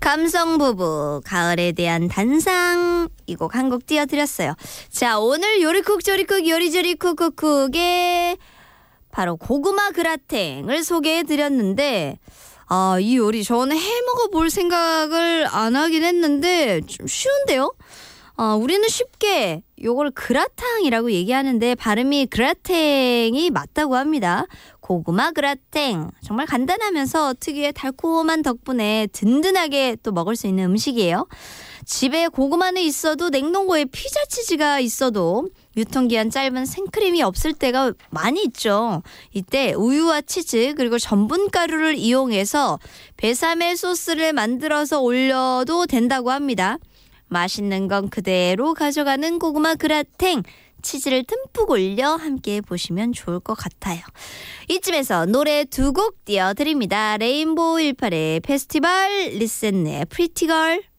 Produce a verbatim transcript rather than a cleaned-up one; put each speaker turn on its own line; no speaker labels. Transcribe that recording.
감성부부 가을에 대한 단상 이 곡 한 곡 띄워드렸어요. 자, 오늘 요리쿡 조리쿡 요리조리 쿡쿡쿡의 바로 고구마 그라탱을 소개해드렸는데 아, 이 요리 저는 해먹어 볼 생각을 안 하긴 했는데 좀 쉬운데요? 어, 우리는 쉽게 요걸 그라탕이라고 얘기하는데 발음이 그라탱이 맞다고 합니다. 고구마 그라탱. 정말 간단하면서 특유의 달콤한 덕분에 든든하게 또 먹을 수 있는 음식이에요. 집에 고구마는 있어도 냉동고에 피자 치즈가 있어도 유통기한 짧은 생크림이 없을 때가 많이 있죠. 이때 우유와 치즈 그리고 전분가루를 이용해서 베사멜 소스를 만들어서 올려도 된다고 합니다. 맛있는 건 그대로 가져가는 고구마 그라탱. 치즈를 듬뿍 올려 함께 보시면 좋을 것 같아요. 이쯤에서 노래 두 곡 띄워드립니다. 레인보우 일팔의 페스티벌, 리센의 프리티걸.